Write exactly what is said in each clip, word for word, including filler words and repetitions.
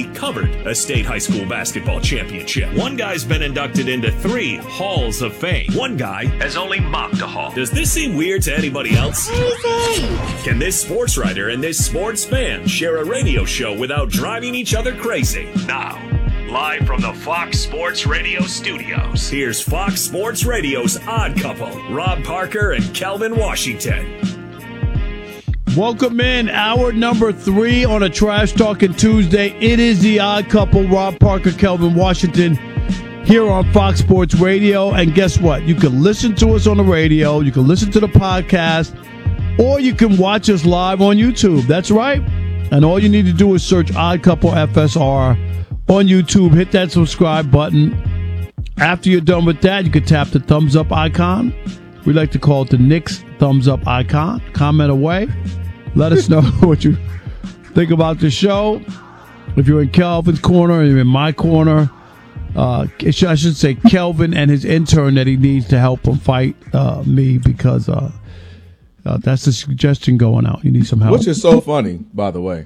actually covered a state high school basketball championship. One guy's been inducted into three Halls of Fame. One guy has only mocked a hall. Does this seem weird to anybody else? Can this sports writer and this sports fan share a radio show without driving each other crazy? Now, live from the Fox Sports Radio studios, here's Fox Sports Radio's Odd Couple, Rob Parker and Kelvin Washington. Welcome in, hour number three on a Trash Talking Tuesday. It is the Odd Couple, Rob Parker, Kelvin Washington, here on Fox Sports Radio. And guess what? You can listen to us on the radio, you can listen to the podcast, or you can watch us live on YouTube. That's right. And all you need to do is search Odd Couple F S R on YouTube. Hit that subscribe button. After you're done with that, you can tap the thumbs up icon. We like to call it the Knicks thumbs up icon. Comment away. Let us know what you think about the show. If you're in Kelvin's corner or you're in my corner, uh, I should say Kelvin and his intern that he needs to help him fight uh, me because uh, uh, that's the suggestion going out. You need some help. Which is so funny, by the way,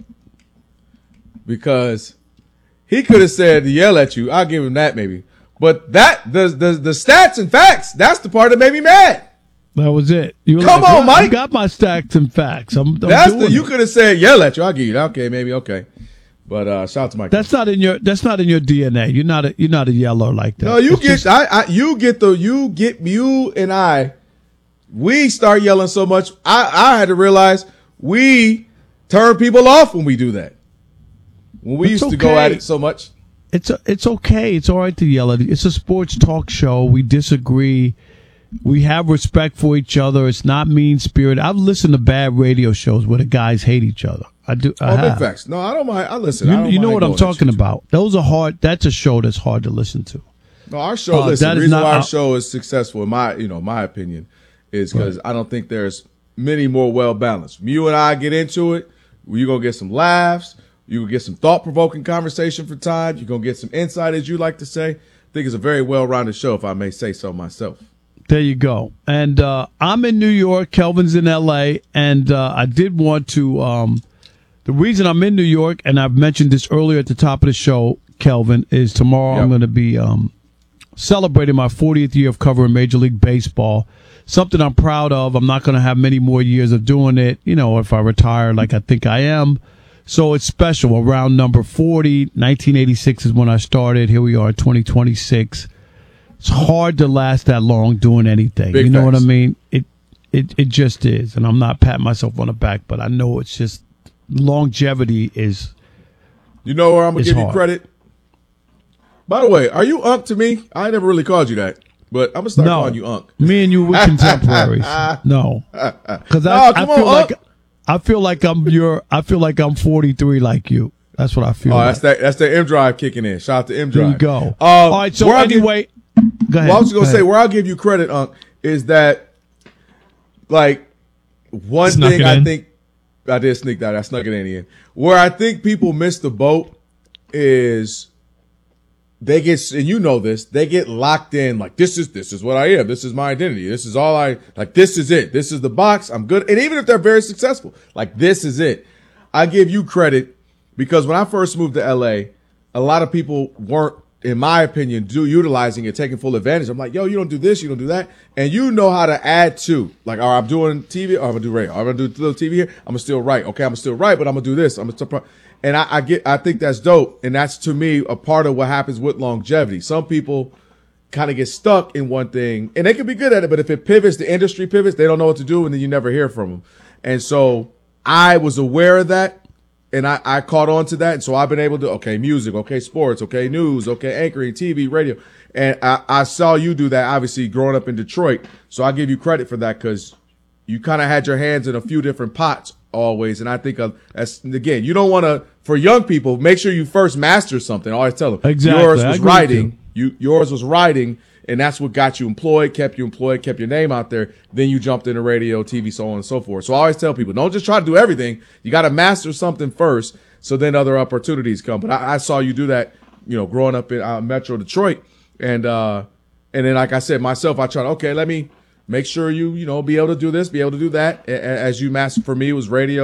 because he could have said to yell at you. I'll give him that maybe. But that the, the the stats and facts, that's the part that made me mad. That was it. You were Come like, on, well, Mike. I got my stats and facts. I'm, I'm that's doing the you it. could have said yell at you. I'll give you that. Okay, maybe okay. But uh, shout out to Mike. That's not in your. That's not in your D N A. You're not a. You're not a yeller like that. No, you It's get just- I, I you get the you get you and I. We start yelling so much. I I had to realize we turn people off when we do that. When we It's used to go okay. at it so much. It's a, it's okay. It's all right to yell at it. It's a sports talk show. We disagree. We have respect for each other. It's not mean spirit. I've listened to bad radio shows where the guys hate each other. I do. I Oh, have. big facts. No, I don't mind. I listen. You, I don't you know mind what I'm going at talking you. about. Those are hard. That's a show that's hard to listen to. No, our show. Uh, listen, that the is reason not why our our- show is successful, in my you know my opinion, is because I don't think there's many more well balanced. You and I get into it, you're gonna get some laughs. You will get some thought provoking conversation for time. You're gonna get some insight, as you like to say. I think it's a very well rounded show, if I may say so myself. There you go. And uh, I'm in New York. Kelvin's in L A. And uh, I did want to. Um, the reason I'm in New York, and I've mentioned this earlier at the top of the show, Kelvin, is tomorrow Yep. I'm going to be um, celebrating my fortieth year of covering Major League Baseball. Something I'm proud of. I'm not going to have many more years of doing it. You know, if I retire like I think I am. So it's special. Around number forty, nineteen eighty-six is when I started. Here we are, twenty twenty-six. It's hard to last that long doing anything. Big you know facts. what I mean? It, it it just is. And I'm not patting myself on the back, but I know it's just longevity is. You know where I'm gonna It's give you hard. credit. By the way, are you Unc to me? I never really called you that, but I'm gonna start No, calling you Unc. me and you were contemporaries. No, because No, I, I come feel on, like Unc. I feel like I'm your. I feel like I'm forty-three like you. That's what I feel. Oh, like. that's that. That's the M Drive kicking in. Shout out to M Drive. There you go. Um, All right. So where I give- anyway, go ahead. Well, I was just Go gonna say ahead. where I'll give you credit, Unc, is that like one Snuck thing it I in. think I did sneak that. I snuck it in here. Where I think people miss the boat is they get, and you know this, they get locked in like this is this is what I am. This is my identity. This is all I like. This is it. This is the box. I'm good. And even if they're very successful, like this is it. I give you credit because when I first moved to L A, a lot of people weren't, in my opinion, do utilizing it, taking full advantage. I'm like, yo, you don't do this, you don't do that. And you know how to add to. Like, all right, I'm doing T V, or I'm gonna do radio. I'm gonna do a little T V here. I'm gonna still write. Okay, I'm gonna still write, but I'm gonna do this. I'm gonna still, and I, I get, I think that's dope. And that's to me a part of what happens with longevity. Some people kind of get stuck in one thing and they can be good at it, but if it pivots, the industry pivots, they don't know what to do, and then you never hear from them. And so I was aware of that. And I, I caught on to that. And so I've been able to, okay, music, okay, sports, okay, news, okay, anchoring, T V, radio. And I, I saw you do that, obviously, growing up in Detroit. So I give you credit for that because you kind of had your hands in a few different pots always. And I think, uh, that's, again, you don't want to, for young people, make sure you first master something. I always tell them. Exactly. Yours I was agree with writing. You, yours was writing. And that's what got you employed, kept you employed, kept your name out there. Then you jumped into radio, T V, so on and so forth. So I always tell people, don't just try to do everything. You got to master something first, so then other opportunities come. But I, I saw you do that, you know, growing up in uh, Metro Detroit. And uh, and then, like I said, myself, I tried, okay, let me make sure you, you know, be able to do this, be able to do that. A- a- As you master, for me, it was radio.